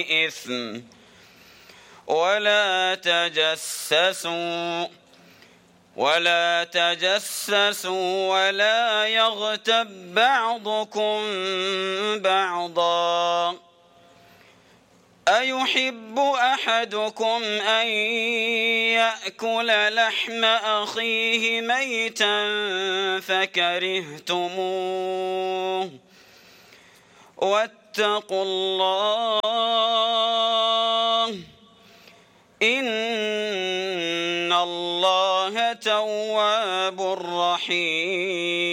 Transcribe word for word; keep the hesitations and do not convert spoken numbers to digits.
إثم ولا تجسسوا ولا تجسسوا ولا يغتب بعضكم بعضا أيحب أحدكم أن يأكل لحم أخيه ميتا فكرهتموه واتقوا الله إن الله تواب رحيم.